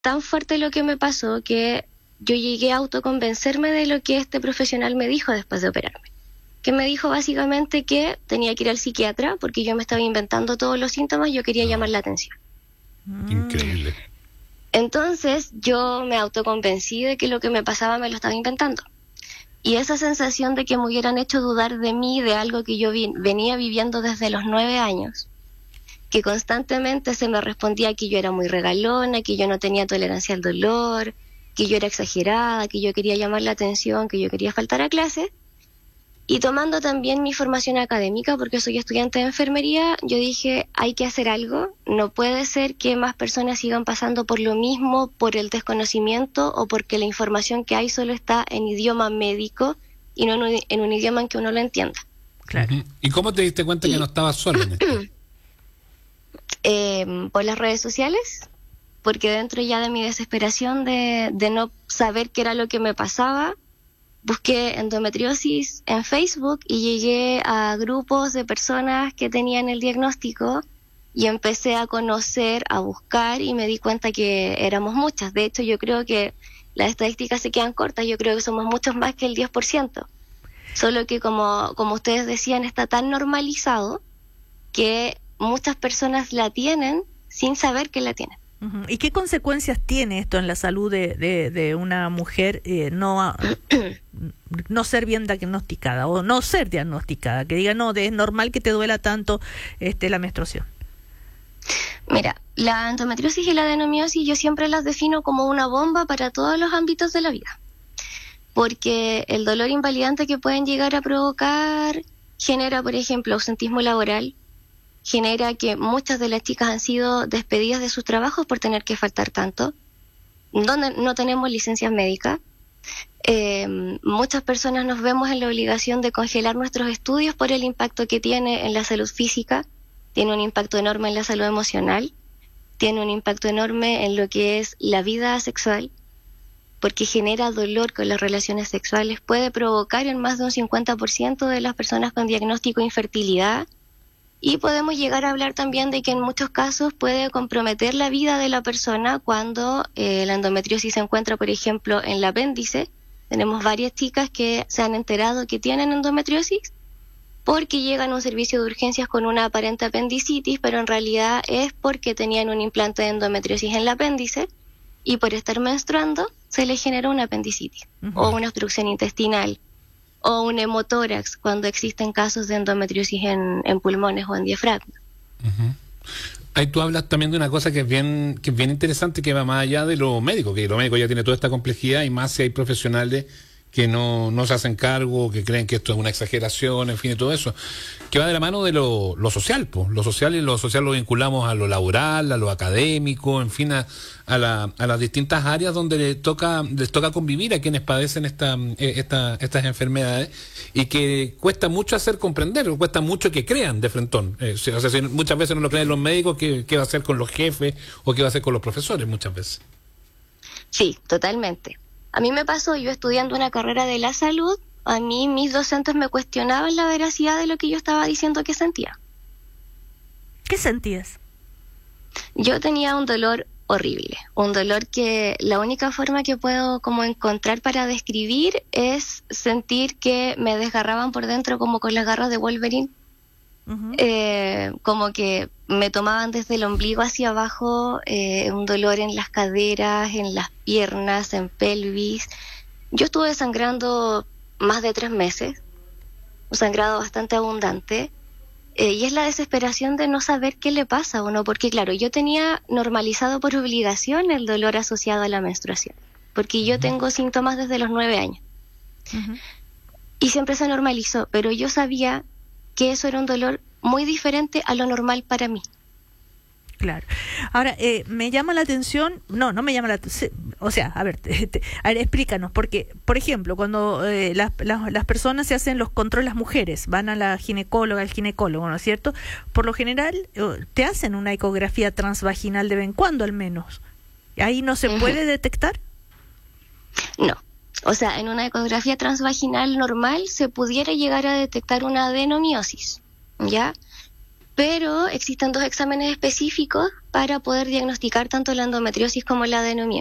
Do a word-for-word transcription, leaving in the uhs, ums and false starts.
tan fuerte lo que me pasó que yo llegué a autoconvencerme de lo que este profesional me dijo después de operarme. Que me dijo básicamente que tenía que ir al psiquiatra porque yo me estaba inventando todos los síntomas, yo quería no. llamar la atención. Increíble. Entonces yo me autoconvencí de que lo que me pasaba me lo estaba inventando. Y esa sensación de que me hubieran hecho dudar de mí, de algo que yo vi- venía viviendo desde los nueve años, que constantemente se me respondía que yo era muy regalona, que yo no tenía tolerancia al dolor, que yo era exagerada, que yo quería llamar la atención, que yo quería faltar a clase. Y tomando también mi formación académica, porque soy estudiante de enfermería, yo dije, hay que hacer algo. No puede ser que más personas sigan pasando por lo mismo, por el desconocimiento o porque la información que hay solo está en idioma médico y no en un, en un idioma en que uno lo entienda. Claro. Uh-huh. ¿Y cómo te diste cuenta y, que no estabas sola en esto? Eh, por las redes sociales, porque dentro ya de mi desesperación de, de no saber qué era lo que me pasaba, busqué endometriosis en Facebook y llegué a grupos de personas que tenían el diagnóstico y empecé a conocer, a buscar y me di cuenta que éramos muchas. De hecho, yo creo que las estadísticas se quedan cortas, yo creo que somos muchos más que el diez por ciento. Solo que como, como ustedes decían, está tan normalizado que muchas personas la tienen sin saber que la tienen. ¿Y qué consecuencias tiene esto en la salud de, de, de una mujer eh, no, no ser bien diagnosticada o no ser diagnosticada? Que diga, no, es normal que te duela tanto este, la menstruación. Mira, la endometriosis y la adenomiosis yo siempre las defino como una bomba para todos los ámbitos de la vida. Porque el dolor invalidante que pueden llegar a provocar genera, por ejemplo, ausentismo laboral, genera que muchas de las chicas han sido despedidas de sus trabajos por tener que faltar tanto, donde no tenemos licencias médicas. Eh, muchas personas nos vemos en la obligación de congelar nuestros estudios por el impacto que tiene en la salud física, tiene un impacto enorme en la salud emocional, tiene un impacto enorme en lo que es la vida sexual, porque genera dolor con las relaciones sexuales, puede provocar en más de un cincuenta por ciento de las personas con diagnóstico de infertilidad. Y podemos llegar a hablar también de que en muchos casos puede comprometer la vida de la persona cuando eh, la endometriosis se encuentra, por ejemplo, en el apéndice. Tenemos varias chicas que se han enterado que tienen endometriosis porque llegan a un servicio de urgencias con una aparente apendicitis, pero en realidad es porque tenían un implante de endometriosis en el apéndice y por estar menstruando se les generó una apendicitis uh-huh. o una obstrucción intestinal o un hemotórax cuando existen casos de endometriosis en, en pulmones o en diafragma. Uh-huh. Ahí tú hablas también de una cosa que es bien que es bien interesante, que va más allá de lo médico, que lo médico ya tiene toda esta complejidad y más si hay profesionales que no, no se hacen cargo, que creen que esto es una exageración, en fin, y todo eso, que va de la mano de lo, lo social, pues, lo social y lo social lo vinculamos a lo laboral, a lo académico, en fin, a, a, la, a las distintas áreas donde les toca, les toca convivir a quienes padecen esta, esta, estas enfermedades y que cuesta mucho hacer comprender, cuesta mucho que crean de frentón. Eh, o sea, si muchas veces no lo creen los médicos, ¿qué, qué va a hacer con los jefes o qué va a hacer con los profesores muchas veces? Sí, totalmente. A mí me pasó, yo estudiando una carrera de la salud, a mí mis docentes me cuestionaban la veracidad de lo que yo estaba diciendo que sentía. ¿Qué sentías? Yo tenía un dolor horrible, un dolor que la única forma que puedo como encontrar para describir es sentir que me desgarraban por dentro como con las garras de Wolverine. Uh-huh. Eh, como que me tomaban desde el ombligo hacia abajo, eh, un dolor en las caderas, en las piernas, en pelvis. Yo estuve sangrando más de tres meses, un sangrado bastante abundante, eh, y es la desesperación de no saber qué le pasa a uno, porque claro, yo tenía normalizado por obligación el dolor asociado a la menstruación, porque yo uh-huh. tengo síntomas desde los nueve años. Uh-huh. Y siempre se normalizó, pero yo sabía que eso era un dolor muy diferente a lo normal para mí. Claro. Ahora, eh, me llama la atención, no, no me llama la atención, o sea, a ver, te, te, a ver, explícanos, porque, por ejemplo, cuando eh, las, las, las personas se hacen los controles, las mujeres van a la ginecóloga, al ginecólogo, ¿no es cierto? Por lo general, te hacen una ecografía transvaginal de vez en cuando al menos. ¿Ahí no se uh-huh. puede detectar? No. O sea, en una ecografía transvaginal normal se pudiera llegar a detectar una adenomiosis, ¿ya? pero existen dos exámenes específicos para poder diagnosticar tanto la endometriosis como la adenomiosis.